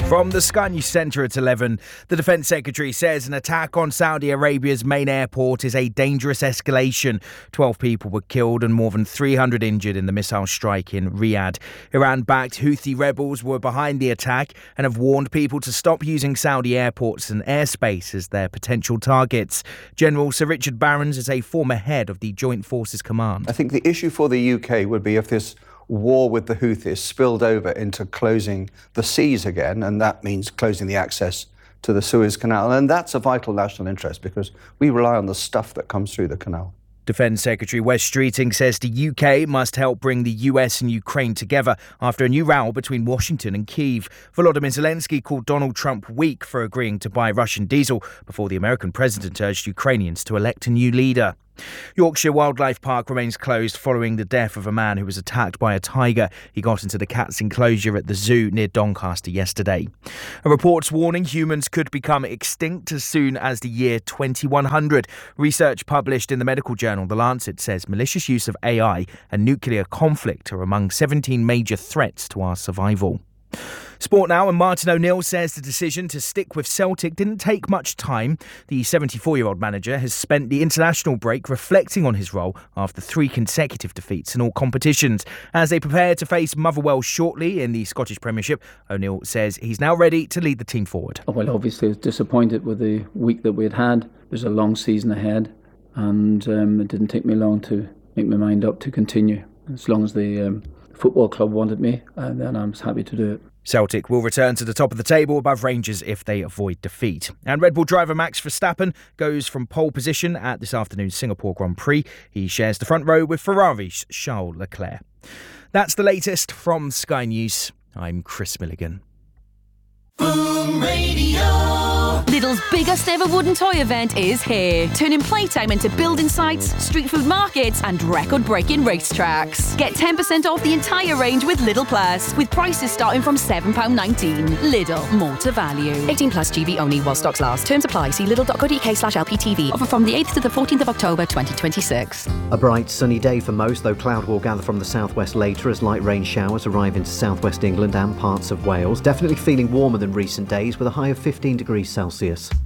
From the Sky News Centre at 11, the Defence Secretary says an attack on Saudi Arabia's main airport is a dangerous escalation. 12 people were killed and more than 300 injured in the missile strike in Riyadh. Iran-backed Houthi rebels were behind the attack and have warned people to stop using Saudi airports and airspace as their potential targets. General Sir Richard Barrons is a former head of the Joint Forces Command. I think the issue for the UK would be if this war with the Houthis spilled over into closing the seas again, and that means closing the access to the Suez Canal. And that's a vital national interest because we rely on the stuff that comes through the canal. Defence Secretary Wes Streeting says the UK must help bring the US and Ukraine together after a new row between Washington and Kyiv. Volodymyr Zelensky called Donald Trump weak for agreeing to buy Russian diesel before the American president urged Ukrainians to elect a new leader. Yorkshire Wildlife Park remains closed following the death of a man who was attacked by a tiger. He got into the cat's enclosure at the zoo near Doncaster yesterday. A report's warning humans could become extinct as soon as the year 2100. Research published in the medical journal The Lancet says malicious use of AI and nuclear conflict are among 17 major threats to our survival. Sport now, and Martin O'Neill says the decision to stick with Celtic didn't take much time. The 74-year-old manager has spent the international break reflecting on his role after 3 consecutive defeats in all competitions. As they prepare to face Motherwell shortly in the Scottish Premiership, O'Neill says he's now ready to lead the team forward. Well, obviously I was disappointed with the week that we had. There's a long season ahead, and it didn't take me long to make my mind up to continue. As long as the football club wanted me, then I was happy to do it. Celtic will return to the top of the table above Rangers if they avoid defeat. And Red Bull driver Max Verstappen goes from pole position at this afternoon's Singapore Grand Prix. He shares the front row with Ferrari's Charles Leclerc. That's the latest from Sky News. I'm Chris Milligan. Boom Radio. Lidl's biggest ever wooden toy event is here, turning playtime into building sites, street food markets and record-breaking racetracks. Get 10% off the entire range with Lidl Plus, with prices starting from £7.19. Lidl, more to value. 18 plus GB only while stocks last. Terms apply. See lidl.co.uk/LPTV. Offer from the 8th to the 14th of October 2026. A bright sunny day for most, though cloud will gather from the southwest later as light rain showers arrive into southwest England and parts of Wales. Definitely feeling warmer than recent days with a high of 15 degrees Celsius.